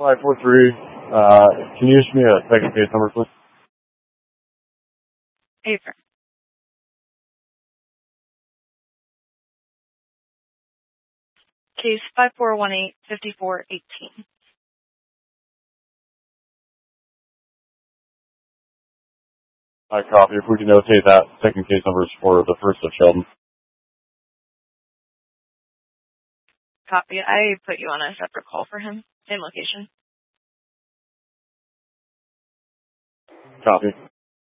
543. Can you issue me a second case number, please? Affirm. Case 5418-5418. I copy. If we can notate that second case number is for the first of Sheldon. Copy. I put you on a separate call for him. Same location. Copy.